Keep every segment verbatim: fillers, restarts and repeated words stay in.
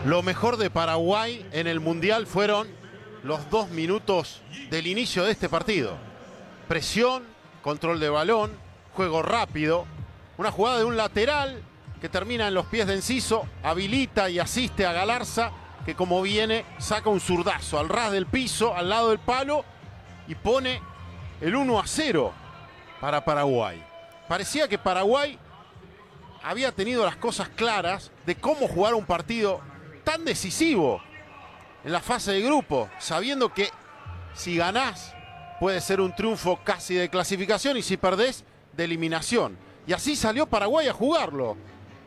Lo mejor de Paraguay en el Mundial fueron los dos minutos del inicio de este partido. Presión, control de balón, juego rápido, una jugada de un lateral que termina en los pies de Enciso, habilita y asiste a Galarza, que como viene saca un zurdazo al ras del piso, al lado del palo, y pone el uno a cero para Paraguay. Parecía que Paraguay había tenido las cosas claras de cómo jugar un partido tan decisivo en la fase de grupo, sabiendo que si ganás puede ser un triunfo casi de clasificación y si perdés de eliminación. Y así salió Paraguay a jugarlo.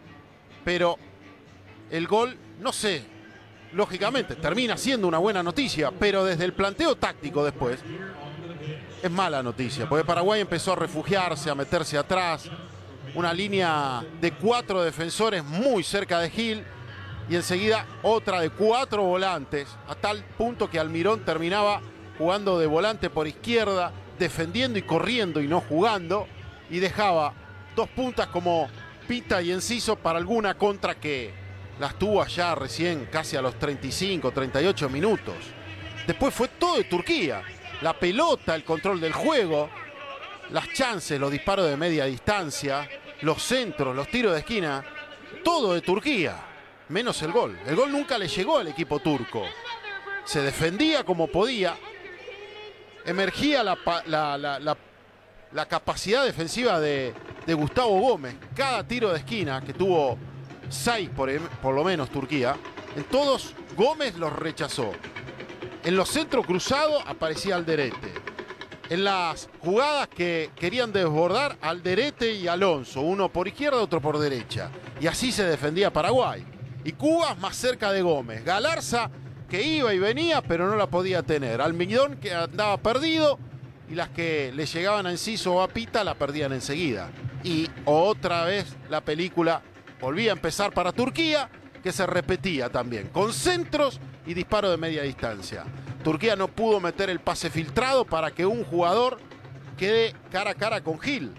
Pero el gol, no sé, lógicamente termina siendo una buena noticia, pero desde el planteo táctico después es mala noticia, porque Paraguay empezó a refugiarse, a meterse atrás, una línea de cuatro defensores muy cerca de Gil y enseguida otra de cuatro volantes, a tal punto que Almirón terminaba jugando de volante por izquierda, defendiendo y corriendo y no jugando, y dejaba dos puntas como Pita y Enciso para alguna contra que las tuvo allá recién casi a los treinta y cinco, treinta y ocho minutos. Después fue todo de Turquía, la pelota, el control del juego, las chances, los disparos de media distancia, los centros, los tiros de esquina, todo de Turquía, menos el gol. El gol nunca le llegó al equipo turco. Se defendía como podía, emergía la, la, la, la, la capacidad defensiva de, de Gustavo Gómez. Cada tiro de esquina, que tuvo seis por, por lo menos Turquía, en todos Gómez los rechazó. En los centros cruzados aparecía Alderete. En las jugadas que querían desbordar, Alderete y Alonso, uno por izquierda, otro por derecha. Y así se defendía Paraguay. Y Cubas más cerca de Gómez. Galarza que iba y venía, pero no la podía tener. Almirón que andaba perdido y las que le llegaban a Enciso o a Pita la perdían enseguida. Y otra vez la película volvía a empezar para Turquía, que se repetía también, con centros y disparo de media distancia. Turquía no pudo meter el pase filtrado para que un jugador quede cara a cara con Gil.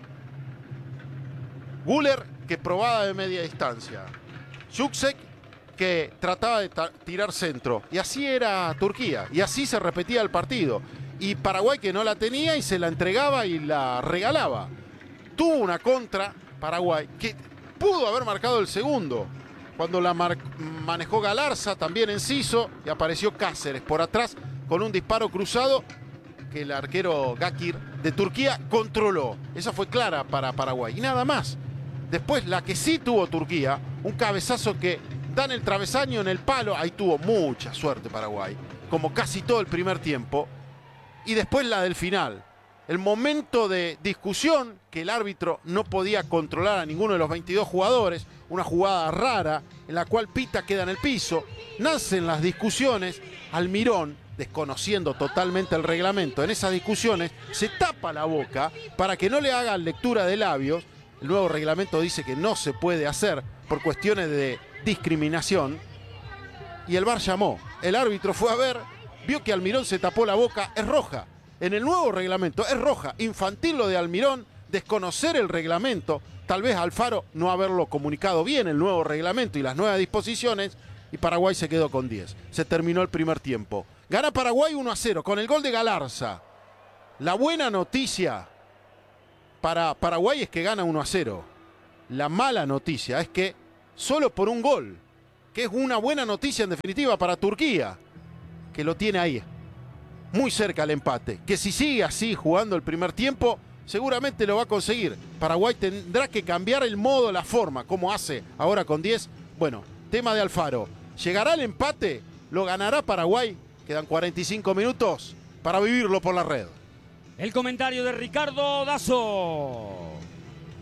Güler, que probaba de media distancia. Yüksek, que trataba de tirar centro. Y así era Turquía. Y así se repetía el partido. Y Paraguay, que no la tenía y se la entregaba y la regalaba. Tuvo una contra Paraguay, que pudo haber marcado el segundo. Cuando la manejó Galarza, también Enciso, y apareció Cáceres por atrás con un disparo cruzado que el arquero Gakir de Turquía controló. Esa fue clara para Paraguay. Y nada más. Después la que sí tuvo Turquía, un cabezazo que da en el travesaño, en el palo. Ahí tuvo mucha suerte Paraguay, como casi todo el primer tiempo. Y después la del final. El momento de discusión que el árbitro no podía controlar a ninguno de los veintidós jugadores. Una jugada rara en la cual Pita queda en el piso. Nacen las discusiones. Almirón, desconociendo totalmente el reglamento, en esas discusiones se tapa la boca para que no le hagan lectura de labios. El nuevo reglamento dice que no se puede hacer por cuestiones de discriminación. Y el V A R llamó. El árbitro fue a ver, vio que Almirón se tapó la boca. Es roja. En el nuevo reglamento es roja. Infantil lo de Almirón, desconocer el reglamento. Tal vez Alfaro no haberlo comunicado bien, el nuevo reglamento y las nuevas disposiciones. Y Paraguay se quedó con diez. Se terminó el primer tiempo. Gana Paraguay uno a cero con el gol de Galarza. La buena noticia para Paraguay es que gana uno a cero. La mala noticia es que solo por un gol, que es una buena noticia en definitiva para Turquía, que lo tiene ahí, muy cerca al empate, que si sigue así jugando el primer tiempo, seguramente lo va a conseguir. Paraguay tendrá que cambiar el modo, la forma, como hace ahora con diez. Bueno, tema de Alfaro. ¿Llegará el empate? ¿Lo ganará Paraguay? Quedan cuarenta y cinco minutos para vivirlo por la red. El comentario de Ricardo Dazo.